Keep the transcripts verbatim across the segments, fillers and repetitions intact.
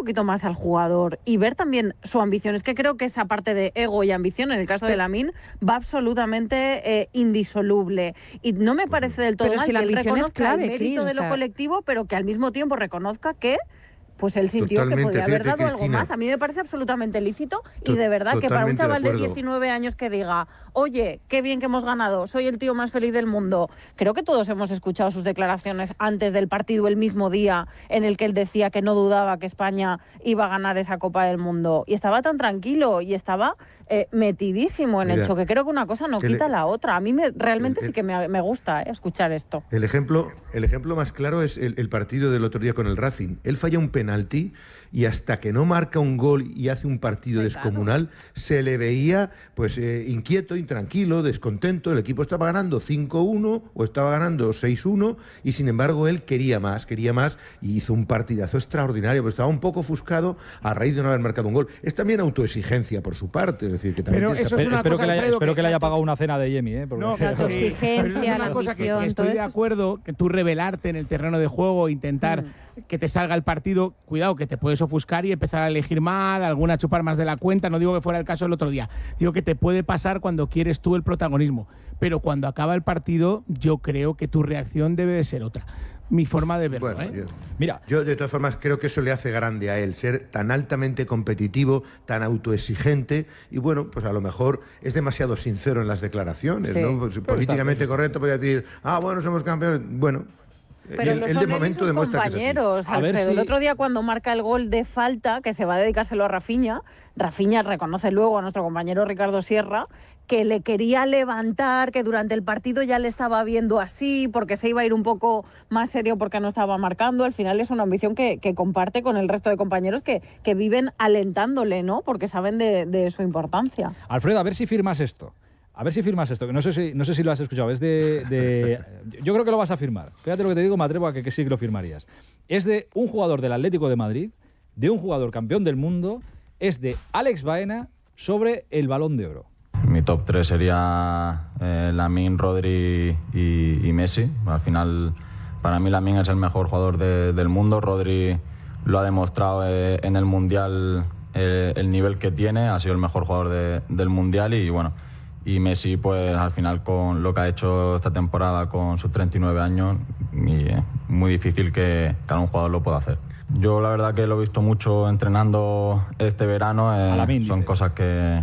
poquito más al jugador y ver también su ambición. Es que creo que esa parte de ego y ambición, en el caso de Lamine, va absolutamente eh, indisoluble. Y no me parece del todo pero mal si la que él ambición es reconozca clave, el mérito Cris, de o sea... lo colectivo, pero que al mismo tiempo reconozca que pues él sintió Totalmente, que podía haber fíjate, dado algo Cristina. más. A mí me parece absolutamente lícito y To- de verdad que para un totalmente de chaval de, acuerdo. diecinueve años que diga, oye, qué bien que hemos ganado, soy el tío más feliz del mundo. Creo que todos hemos escuchado sus declaraciones antes del partido, el mismo día en el que él decía que no dudaba que España iba a ganar esa Copa del Mundo. Y estaba tan tranquilo y estaba eh, metidísimo en Mira, el choque. Creo que una cosa no el- quita la otra. A mí me, realmente el- sí que me, me gusta eh, escuchar esto. El ejemplo, el ejemplo más claro es el, el partido del otro día con el Racing. Él falla un penalti y hasta que no marca un gol y hace un partido Sí, descomunal, claro, se le veía pues eh, inquieto, intranquilo, descontento. El equipo estaba ganando cinco uno o estaba ganando seis uno y sin embargo él quería más, quería más y hizo un partidazo extraordinario, pero estaba un poco ofuscado a raíz de no haber marcado un gol. Es también autoexigencia por su parte, es decir, que también Pero tiene eso esa- es una espero cosa, que le haya, Alfredo, espero que que le haya la pagado tox- una cena de Yemi, ¿eh? Porque- No, La sí, pero autoexigencia, eso es una la cosa que, ambición, que estoy todo de eso es- acuerdo, que tú revelarte en el terreno de juego, intentar Mm. que te salga el partido, cuidado, que te puedes ofuscar y empezar a elegir mal, alguna chupar más de la cuenta, no digo que fuera el caso el otro día, digo que te puede pasar cuando quieres tú el protagonismo, pero cuando acaba el partido yo creo que tu reacción debe de ser otra. Mi forma de verlo, Bueno, ¿eh? yo- Mira, Yo, de todas formas, creo que eso le hace grande a él, ser tan altamente competitivo, tan autoexigente, y bueno, pues a lo mejor es demasiado sincero en las declaraciones, Sí. ¿no? Pues, políticamente correcto, podría decir, ah, bueno, somos campeones, bueno. Pero él, lo él son de él y momento sus demuestra que es así. compañeros, A ver Alfredo. si- El otro día cuando marca el gol de falta, que se va a dedicárselo a Rafinha, Rafinha reconoce luego a nuestro compañero Ricardo Sierra que le quería levantar, que durante el partido ya le estaba viendo así, porque se iba a ir un poco más serio porque no estaba marcando. Al final es una ambición que, que comparte con el resto de compañeros que, que viven alentándole, ¿no? Porque saben de, de su importancia. Alfredo, a ver si firmas esto. A ver si firmas esto, que no sé si, no sé si lo has escuchado. Es de, de... Yo creo que lo vas a firmar. Fíjate lo que te digo, me atrevo a que, que sí que lo firmarías. Es de un jugador del Atlético de Madrid, de un jugador campeón del mundo, es de Alex Baena sobre el Balón de Oro. Mi top tres sería eh, Lamine, Rodri y, y Messi. Al final, para mí Lamine es el mejor jugador de, del mundo. Rodri lo ha demostrado eh, en el Mundial, eh, el nivel que tiene. Ha sido el mejor jugador de, del Mundial y bueno, y Messi pues al final con lo que ha hecho esta temporada con sus treinta y nueve años, y, eh, muy difícil que, que algún jugador lo pueda hacer. Yo la verdad que lo he visto mucho entrenando este verano. Eh, Lamine, son dice. cosas que...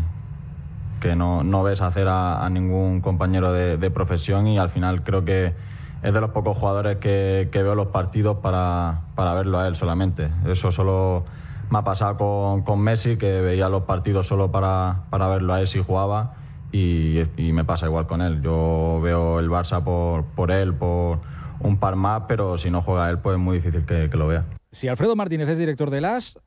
que no, no ves hacer a, a ningún compañero de, de profesión y al final creo que es de los pocos jugadores que, que veo los partidos para, para verlo a él solamente. Eso solo me ha pasado con, con Messi, que veía los partidos solo para, para verlo a él si jugaba y, y me pasa igual con él. Yo veo el Barça por, por él, por un par más, pero si no juega él pues es muy difícil que, que lo vea. Si Alfredo Martínez es director del A S,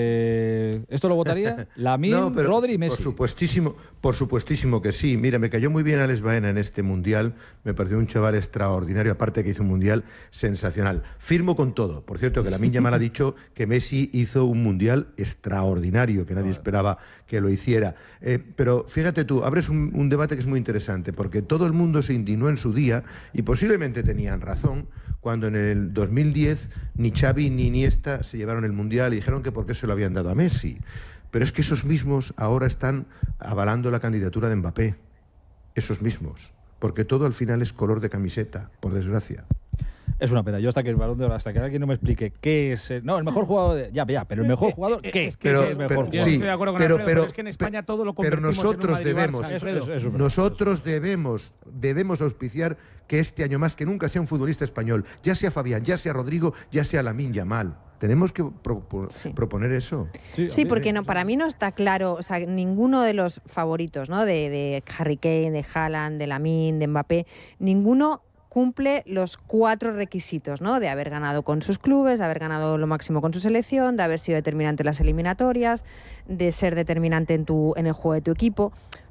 eh, ¿esto lo votaría? Lamine, No, pero Rodri y Messi. Por supuestísimo, por supuestísimo que sí. Mira, me cayó muy bien Alex Baena en este Mundial. Me pareció un chaval extraordinario, aparte que hizo un Mundial sensacional. Firmo con todo. Por cierto, que Lamine Yamal ha dicho que Messi hizo un Mundial extraordinario, que nadie esperaba que lo hiciera. Eh, pero fíjate tú, abres un, un debate que es muy interesante, porque todo el mundo se indignó en su día, y posiblemente tenían razón, cuando en el dos mil diez ni Xavi ni Iniesta se llevaron el Mundial y dijeron que por qué se lo habían dado a Messi. Pero es que esos mismos ahora están avalando la candidatura de Mbappé. Esos mismos. Porque todo al final es color de camiseta, por desgracia. Es una pena. Yo hasta que el Balón de Oro, hasta que alguien no me explique qué es... el- No, el mejor jugador... De, ya, ya, pero el mejor jugador, ¿qué? Es que Pero- ¿Qué es el mejor pero- jugador? Yo sí, estoy de acuerdo con pero- Alfredo, pero- pero es que en España todo lo pero convertimos nosotros en un Madrid-Barça, debemos- Alfredo. Eso- eso es verdad. Nosotros debemos, debemos auspiciar que este año más que nunca sea un futbolista español, ya sea Fabián, ya sea Rodrigo, ya sea Lamine Yamal. Tenemos que propo- Sí. proponer eso. Sí, porque no, para mí no está claro, o sea, ninguno de los favoritos, ¿no? De, de Harry Kane, de Haaland, de Lamine, de Mbappé, ninguno cumple los cuatro requisitos, ¿no? De haber ganado con sus clubes, de haber ganado lo máximo con su selección, de haber sido determinante en las eliminatorias, de ser determinante en tu en el juego de tu equipo. O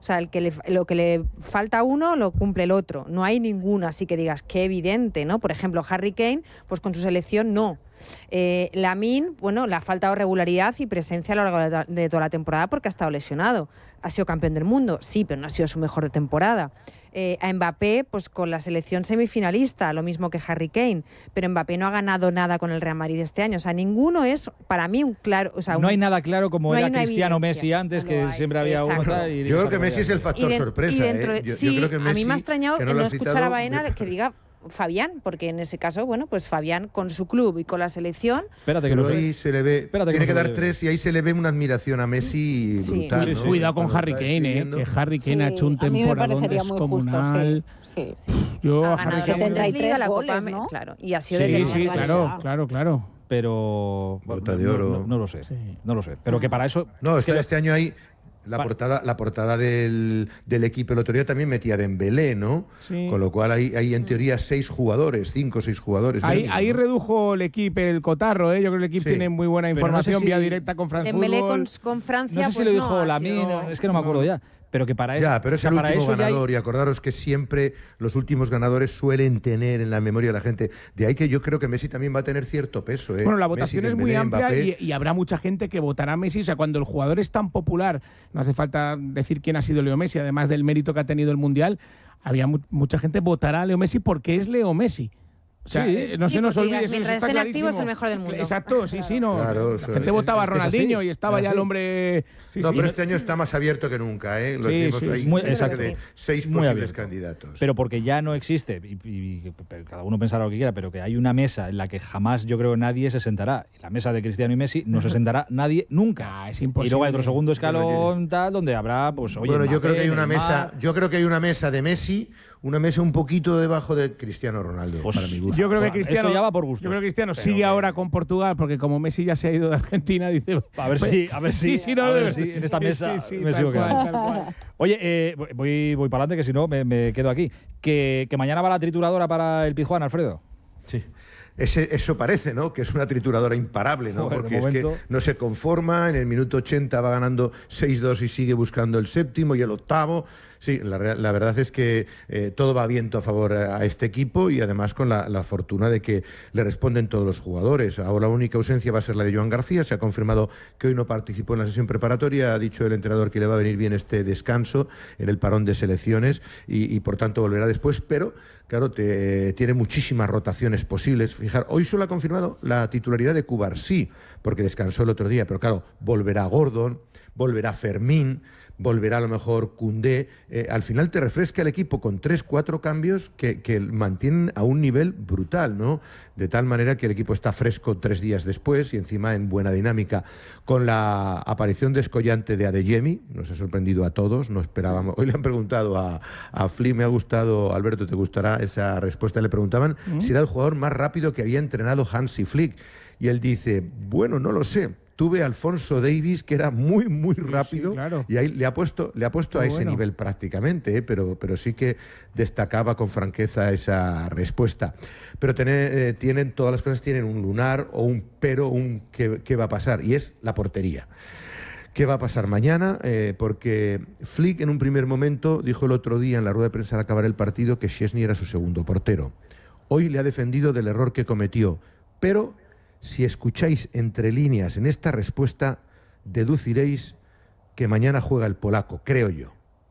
O sea, el que le, lo que le falta a uno lo cumple el otro. No hay ninguno así que digas qué evidente, ¿no? Por ejemplo, Harry Kane, pues con su selección no. Eh, Lamine, bueno, le ha faltado regularidad y presencia a lo largo de toda la temporada porque ha estado lesionado. Ha sido campeón del mundo, sí, pero no ha sido su mejor temporada. Eh, a Mbappé, pues con la selección semifinalista, lo mismo que Harry Kane, pero Mbappé no ha ganado nada con el Real Madrid este año. O sea, ninguno es, para mí, un claro... O sea, un, no hay nada claro como no era Cristiano Messi antes, no que hay. siempre había Exacto. uno. Y yo creo que Messi es el factor de, sorpresa. dentro, ¿eh? yo, sí, yo creo que Messi, a mí me ha extrañado que no, no no citado, escuchar a Baena me... que diga Fabián, porque en ese caso, bueno, pues Fabián con su club y con la selección... Espérate que pero no ahí sé. se le ve, Espérate tiene que, que no dar se tres y ahí se le ve una admiración a Messi Sí. brutal. Sí, ¿no? sí. Cuidado con Cuando Harry está Kane, ¿eh? escribiendo. Que Harry Kane Sí, ha hecho un a mí me temporadón parecería muy justo, descomunal. sí, sí. Yo Ha a Harry ganado la Kane... setenta y Bundesliga, tres la goles, Copa, ¿no? Claro, y ha sido Sí, determinante. sí, la claro, liga. claro, claro. Pero... Bota de no, oro. No, no lo sé, Sí. no lo sé. Pero que para eso... No, es que este, lo- este año hay la Vale. portada, la portada del, del equipo. El otro día también metía Dembélé, ¿no? Sí. Con lo cual hay, hay en teoría seis jugadores, cinco o seis jugadores. Ahí, mínimo, ahí ¿no? redujo el equipo el cotarro, ¿eh? Yo creo que el equipo Sí. tiene muy buena Pero no información sé si- vía directa con France Dembélé Football. con, con Francia, No sé si pues lo no, dijo ha Lamine, sido- es que no me acuerdo ya. Pero que para eso... Ya, pero o es sea, el para último eso ya hay- ganador y acordaros que siempre los últimos ganadores suelen tener en la memoria de la gente. De ahí que yo creo que Messi también va a tener cierto peso. ¿eh? Bueno, la Messi, votación es muy Dembélé, amplia Mbappé. y, y habrá mucha gente que votará a Messi. O sea, cuando el jugador es tan popular, no hace falta decir quién ha sido Leo Messi, además del mérito que ha tenido el Mundial, había mu mucha gente votará a Leo Messi porque es Leo Messi. O sea, Sí. eh, no Sí, se nos porque olvide. digas, eso mientras está esté en activo es clarísimo. el mejor del mundo. Exacto, sí, sí, no. Claro, la eso gente es- votaba a es que es así. Ronaldinho y estaba Es ya así. el hombre. Sí, No, sí. pero este año está más abierto que nunca, ¿eh? Lo Sí, decimos sí, ahí. muy- creo exacto. que de seis Muy posibles abierto. candidatos. Pero porque ya no existe, y, y- y cada uno pensará lo que quiera, pero que hay una mesa en la que jamás yo creo nadie se sentará. La mesa de Cristiano y Messi no se sentará nadie nunca. Ah, es y imposible. luego hay otro segundo Bueno, escalón tal donde habrá, pues, oye, bueno, yo Mbappé, creo que hay una Neymar. mesa, yo creo que hay una mesa de Messi, una mesa un poquito debajo de Cristiano Ronaldo, Pues, para mi gusto. Yo creo que Bueno, Cristiano, esto ya va por gustos, yo creo que Cristiano pero sigue que- ahora con Portugal porque como Messi ya se ha ido de Argentina, dice A ver pues, si, a ver si, sí, sí, no, a ver de- si en esta sí, mesa sí, sí, me tal sigo cual, quedando. tal cual. Oye, eh, voy, voy para adelante que si no me, me quedo aquí. Que, que mañana va la trituradora para el Pizjuán, Alfredo. Sí. Ese, eso parece, ¿no? Que es una trituradora imparable, ¿no? Joder, de Porque es que momento. no se conforma, en el minuto ochenta va ganando seis dos y sigue buscando el séptimo y el octavo. Sí, la, rea- la verdad es que eh, todo va viento a favor a, a este equipo y además con la, la fortuna de que le responden todos los jugadores. Ahora la única ausencia va a ser la de Joan García. Se ha confirmado que hoy no participó en la sesión preparatoria. Ha dicho el entrenador que le va a venir bien este descanso en el parón de selecciones y, y por tanto volverá después, pero claro, te, tiene muchísimas rotaciones posibles. Fijar, hoy solo ha confirmado la titularidad de Cubarsí, porque descansó el otro día, pero claro, volverá Gordon, volverá Fermín, volverá a lo mejor Koundé. Eh, al final te refresca el equipo con tres, cuatro cambios que, que mantienen a un nivel brutal, ¿no? De tal manera que el equipo está fresco tres días después y encima en buena dinámica. Con la aparición descollante de Adeyemi, nos ha sorprendido a todos, no esperábamos. Hoy le han preguntado a, a Fli, me ha gustado, Alberto, ¿te gustará esa respuesta? Le preguntaban ¿Mm? si era el jugador más rápido que había entrenado Hansi Flick. Y él dice, bueno, no lo sé. Tuve a Alfonso Davies, que era muy, muy rápido, sí, claro. y ahí le ha puesto, le ha puesto a ese bueno. nivel prácticamente, ¿eh? pero, pero sí que destacaba con franqueza esa respuesta. Pero tener, eh, tienen, todas las cosas tienen un lunar o un pero, un qué, qué va a pasar, y es la portería. ¿Qué va a pasar mañana? Eh, porque Flick en un primer momento dijo el otro día en la rueda de prensa al acabar el partido que Szczesny era su segundo portero. Hoy le ha defendido del error que cometió, pero si escucháis entre líneas en esta respuesta, deduciréis que mañana juega el polaco, creo yo.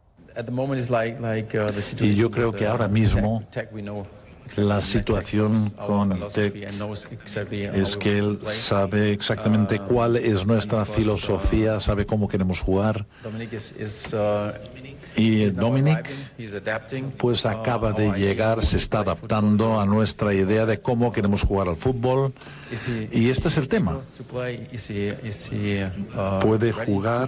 Y yo creo que ahora mismo la situación con Tec es que él sabe exactamente cuál es nuestra filosofía, sabe cómo queremos jugar. Y Dominic pues acaba de llegar, se está adaptando a nuestra idea de cómo queremos jugar al fútbol. Y este es el tema. Puede jugar,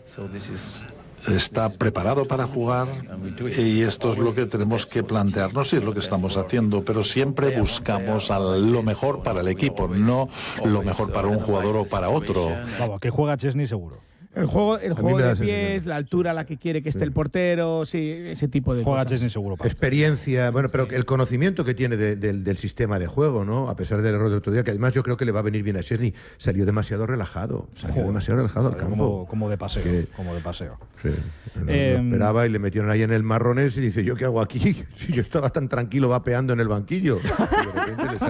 está preparado para jugar, y esto es lo que tenemos que plantearnos y es lo que estamos haciendo, pero siempre buscamos a lo mejor para el equipo, no lo mejor para un jugador o para otro. Vamos, que juega Szczesny seguro. El juego, el juego de pies, la altura a la que quiere que esté sí. el portero, sí, ese tipo de Juega cosas. Chesney seguro. Experiencia, bueno, pero sí. el conocimiento que tiene de, de, del sistema de juego, ¿no? A pesar del error del otro día, que además yo creo que le va a venir bien a Chesney. Salió demasiado relajado, salió Joder, demasiado relajado al campo. Como, como de paseo, que, como de paseo. Sí, no, eh, no esperaba y le metieron ahí en el marrones y dice, ¿yo qué hago aquí? Si yo estaba tan tranquilo vapeando en el banquillo. Y de repente le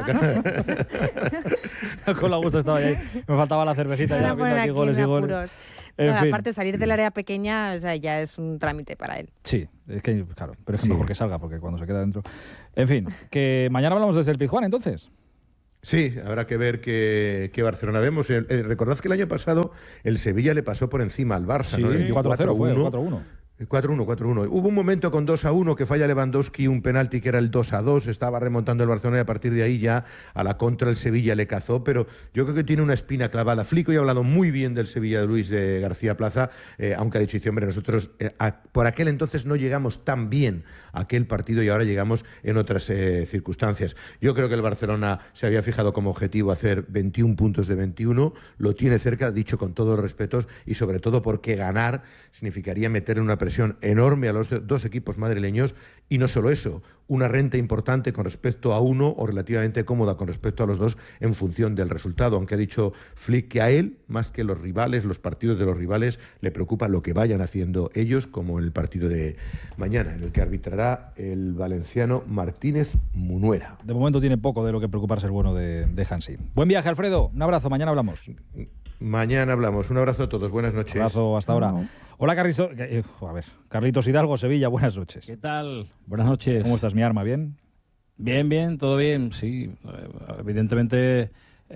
sacan... Con la gusto estaba ahí. Me faltaba la cervecita ya viendo aquí goles y goles. En no, fin. Aparte, salir del área pequeña, o sea, ya es un trámite para él. Sí, es que, claro, pero es sí. mejor que salga, porque cuando se queda dentro... En fin, que mañana hablamos desde el Pizjuán, entonces. Sí, habrá que ver qué, qué Barcelona vemos. Eh, eh, recordad que el año pasado el Sevilla le pasó por encima al Barça, sí, ¿no? cuatro cero fue, cuatro uno. cuatro uno, cuatro uno. Hubo un momento con dos a uno que falla Lewandowski, un penalti que era el dos a dos, estaba remontando el Barcelona y a partir de ahí ya a la contra el Sevilla le cazó, pero yo creo que tiene una espina clavada. Flick hoy ha hablado muy bien del Sevilla de Luis de García Plaza, eh, aunque ha dicho, hombre, nosotros eh, a, por aquel entonces no llegamos tan bien a aquel partido y ahora llegamos en otras eh, circunstancias. Yo creo que el Barcelona se había fijado como objetivo hacer veintiún puntos de veintiuno, lo tiene cerca, dicho con todos los respetos, y sobre todo porque ganar significaría meterle una presión enorme a los dos equipos madrileños y no solo eso, una renta importante con respecto a uno o relativamente cómoda con respecto a los dos en función del resultado, aunque ha dicho Flick que a él, más que los rivales, los partidos de los rivales, le preocupa lo que vayan haciendo ellos, como en el partido de mañana, en el que arbitrará el valenciano Martínez Munuera. De momento tiene poco de lo que preocuparse el bueno de, de Hansi. Buen viaje, Alfredo, un abrazo, mañana hablamos. Mañana hablamos, un abrazo a todos, buenas noches. Un abrazo, hasta ahora. No. Hola, Carlitos, eh, a ver, Carlitos Hidalgo, Sevilla, buenas noches. ¿Qué tal? Buenas noches. ¿Cómo estás, mi arma? ¿Bien? Bien, bien, todo bien, sí. Evidentemente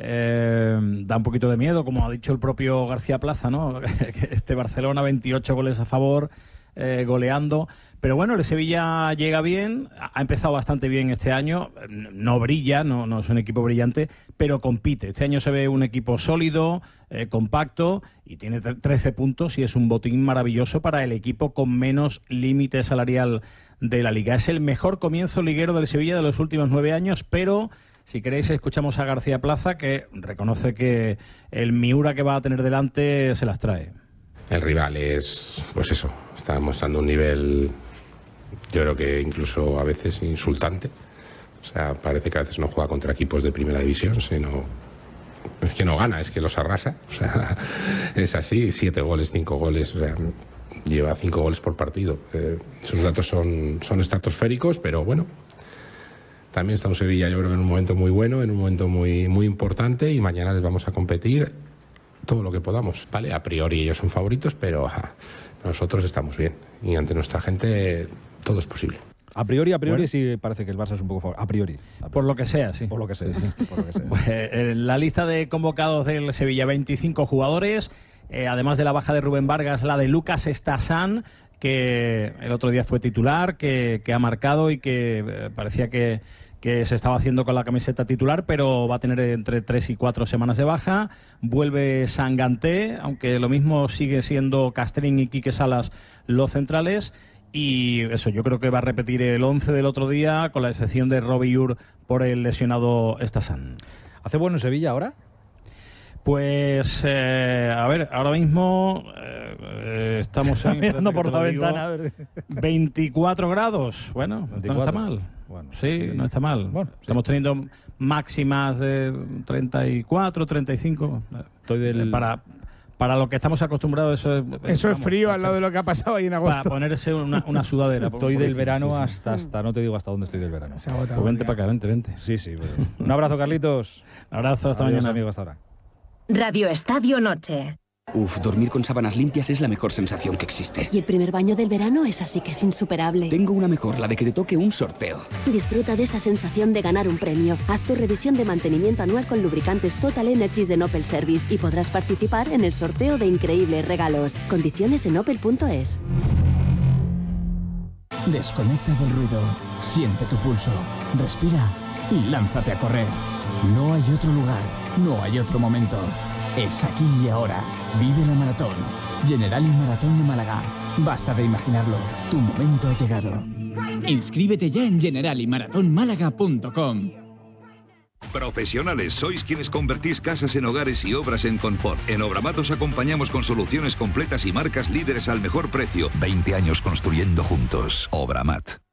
eh, da un poquito de miedo, como ha dicho el propio García Plaza, ¿no? Este Barcelona, veintiocho goles a favor, eh, goleando. Pero bueno, el Sevilla llega bien, ha empezado bastante bien este año, no brilla, no, no es un equipo brillante, pero compite. Este año se ve un equipo sólido, eh, compacto, y tiene trece puntos y es un botín maravilloso para el equipo con menos límite salarial de la Liga. Es el mejor comienzo liguero del Sevilla de los últimos nueve años, pero si queréis escuchamos a García Plaza, que reconoce que el Miura que va a tener delante se las trae. El rival es, pues eso, está mostrando un nivel, yo creo que incluso a veces insultante. O sea, parece que a veces no juega contra equipos de primera división, sino es que no gana, es que los arrasa. O sea, es así, siete goles, cinco goles, o sea, lleva cinco goles por partido. Eh, esos datos son, son estratosféricos, pero bueno, también está un Sevilla, yo creo que en un momento muy bueno, en un momento muy, muy importante, y mañana les vamos a competir todo lo que podamos, ¿vale? A priori ellos son favoritos, pero ajá, nosotros estamos bien y ante nuestra gente todo es posible. A priori, a priori bueno. Sí parece que el Barça es un poco favorito. A priori, a priori. Por lo que sea, sí. Por lo que sea, sí. sí. Por lo que sea. Pues, eh, la lista de convocados del Sevilla, veinticinco jugadores, eh, además de la baja de Rubén Vargas, la de Lucas Estasan, que el otro día fue titular, que, que ha marcado y que eh, parecía que que se estaba haciendo con la camiseta titular, pero va a tener entre tres y cuatro semanas de baja. Vuelve Sanganté, aunque lo mismo sigue siendo Castrín y Quique Salas los centrales. Y eso, yo creo que va a repetir el once del otro día, con la excepción de Robbie Ur por el lesionado Estasan. ¿Hace bueno en Sevilla ahora? Pues, eh, a ver, ahora mismo eh, estamos en, mirando por la digo, ventana. A ver. veinticuatro grados. Bueno, veinticuatro. No está mal. Bueno, sí, sí, no está mal. Bueno, estamos sí. teniendo máximas de treinta y cuatro, treinta y cinco. Estoy del... Para, para lo que estamos acostumbrados, eso es, eso vamos, es frío al lado de lo que ha pasado ahí en agosto. Para ponerse una, una sudadera. Estoy del verano sí, sí. hasta, hasta, no te digo hasta dónde estoy del verano. Pues vente para acá, vente, vente. Sí, sí. Pues. Un abrazo, Carlitos. Un abrazo, hasta Adiós, mañana. Amigo, hasta ahora. Radio Estadio Noche. Uf, dormir con sábanas limpias es la mejor sensación que existe. Y el primer baño del verano es así que es insuperable. Tengo una mejor, la de que te toque un sorteo. Disfruta de esa sensación de ganar un premio. Haz tu revisión de mantenimiento anual con lubricantes Total Energies de Opel Service y podrás participar en el sorteo de increíbles regalos. Condiciones en opel punto es. Desconecta del ruido, siente tu pulso, respira y lánzate a correr. No hay otro lugar, no hay otro momento. Es aquí y ahora. Vive la maratón. Generali Maratón de Málaga. Basta de imaginarlo. Tu momento ha llegado. Inscríbete ya en generali maratón málaga punto com. Profesionales, sois quienes convertís casas en hogares y obras en confort. En Obramat os acompañamos con soluciones completas y marcas líderes al mejor precio. veinte años construyendo juntos. Obramat.